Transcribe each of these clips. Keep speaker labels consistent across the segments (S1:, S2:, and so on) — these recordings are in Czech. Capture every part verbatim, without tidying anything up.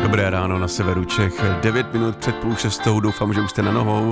S1: Dobré ráno na severu Čech, devět minut před půl šestou, doufám, že už jste na nohou,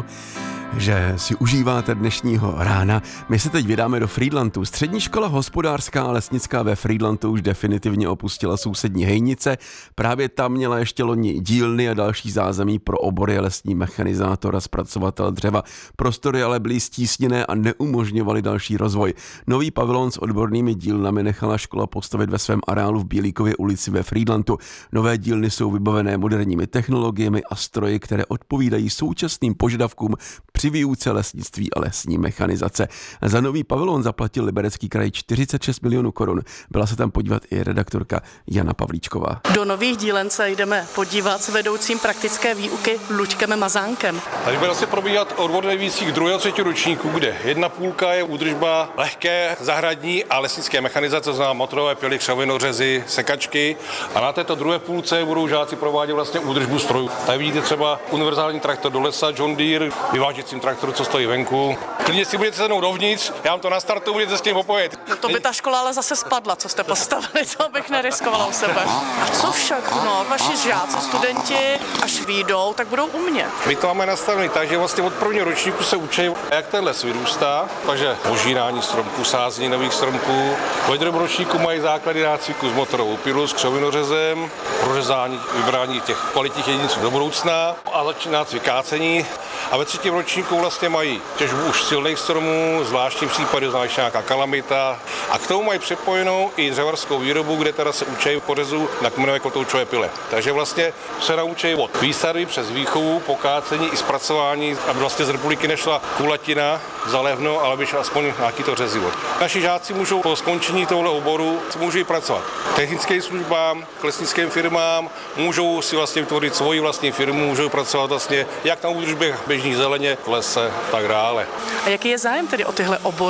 S1: že si užíváte dnešního rána. My se teď vydáme do Frýdlantu. Střední škola hospodářská a lesnická ve Frýdlantu už definitivně opustila sousední Hejnice. Právě tam měla ještě loni dílny a další zázemí pro obory lesní mechanizátor a zpracovatel dřeva. Prostory ale byly stísněné a neumožňovaly další rozvoj. Nový pavilon s odbornými dílnami nechala škola postavit ve svém areálu v Bílíkově ulici ve Frýdlantu. Nové dílny jsou vybavené moderními technologiemi a stroji, které odpovídají současným požadavkům při výuce lesnictví a lesní mechanizace. Za nový pavilon zaplatil Liberecký kraj čtyřicet šest milionů korun. Byla se tam podívat i redaktorka Jana Pavlíčková.
S2: Do nových dílen se jdeme podívat s vedoucím praktické výuky Luďkem Mazánkem.
S3: Tady bude asi probíhat odborné výcvik druhého a třetího ročníku, kde jedna půlka je údržba lehké zahradní a lesnické mechanizace, to znamená motorové pily, křovinořezy, sekačky, a na této druhé půlce budou žáci provádět vlastně údržbu strojů. Tady vidíte třeba univerzální traktor do lesa John Deere, vyvážecím traktoru, co stojí venku. Klidně si budete sednout dovnitř, já vám to nastartuju, budete s tím popojet.
S2: No to by ta škola ale zase spadla, co jste postavili, to bych neriskovala u sebe. A co však, no, vaši žáci, studenti, až vyjdou, tak budou umět.
S3: My to máme nastavené tak, že vlastně od prvního ročníku se učí, jak ten les vyrůstá, takže požírání stromků, sázení nových stromků. Ve druhém ročníku mají základy nácviku s motorovou pilou, s křovinořezem, prořezání, vybrání těch kvalitních jedinců do budoucna a začíná nácvik kácení. A ve třetím ročníku vlastně mají těžbu už silných stromů, zvláštní případy, znamená nějaká kalamita. A k tomu mají přepojenou i dřevařskou výrobu, kde teda se učí pořezu na kmenové kotoučové pile. Takže vlastně se naučí od výsady přes výchovu, pokácení i zpracování, aby vlastně z republiky nešla kulatina za levno, ale by šel aspoň nějaký to řezivo. Naši žáci můžou po skončení tohle oboru můžou i pracovat technickým službám, k lesnickým firmám, můžou si vlastně vytvořit svoji vlastní firmu, můžou pracovat vlastně jak na údržbě běžných zeleně, v lese, tak dále.
S2: A jaký je zájem tedy o tyhle obory?